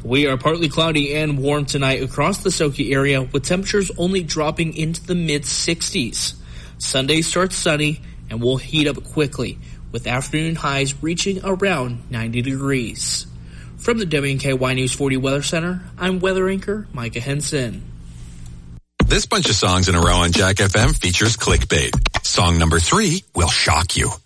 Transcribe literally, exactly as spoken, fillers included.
We are partly cloudy and warm tonight across the Soki area, with temperatures only dropping into the mid sixties. Sunday starts sunny and will heat up quickly, with afternoon highs reaching around ninety degrees. From the W K Y News forty Weather Center, I'm weather anchor Micah Henson. This bunch of songs in a row on Jack F M features clickbait. Song number three will shock you.